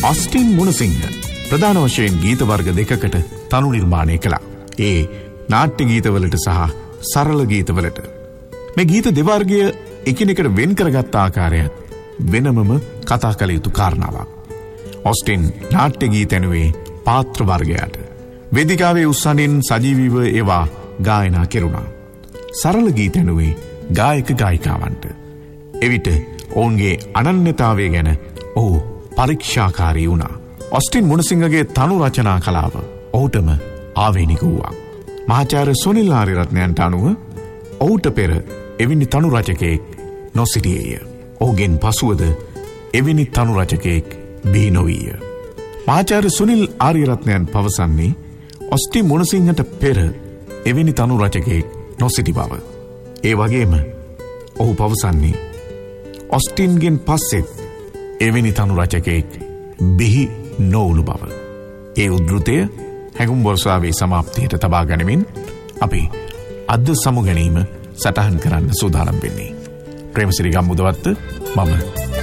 Austin Munasinghe ප්‍රධාන වශයෙන් ගීත වර්ග දෙකකට තනු නිර්මාණය කළා. ඒ නාට්‍ය ගීතවලට සහ සරල ගීතවලට. මේ ගීත දෙවර්ගය එකිනෙකට වෙන් කරගත් ආකාරයත් වෙනමම කතා කළ යුතු කාරණාවක්. ඔස්ටින් නාට්‍ය ගීත ඇනුවේ පාත්‍ර වර්ගයට. වේදිකාවේ උස්සනින් සජීවීව ඒවා ගායනා කෙරුණා. සරල ගීත ඇනුවේ ගායක ගායිකාවන්ට. එවිට ඔවුන්ගේ අනන්‍යතාවය ගැන ඔහු පරීක්ෂාකාරී වුණා. ඔස්ටින් මුණසිංහගේ තනු රචනා කලාව ඔහුටම ආවේනික වූවා. මහාචාර්ය සුනිල් ආරියරත්නයන්ට අනුව ඔහුට පෙර එවැනි තනු රචකයෙක් නොසිටියේය. ඔහුගෙන් පසුවද එවැනි තනු රචකයෙක් බිහි නොවීය. මහාචාර්ය සුනිල් ආරියරත්නයන් පවසන්නේ ඔස්ටින් මුණසිංහට පෙර එවැනි තනු රචකයෙක් නොසිටි බව. ඒ වගේම ඔහු පවසන්නේ ඔස්ටින්ගෙන් පස්සෙත් එවැනි තනු රචකයෙක් බිහි නොවුණු බව. ඒ උද්ෘතය හැඟුම් වර්ෂාවේ සමාප්තියට තබා ගනිමින් අපි අද සමු ගැනීම සටහන් කරන්න සූදානම් වෙන්නේ. ප්‍රේමසිරි ගම්මුදවත්ත මම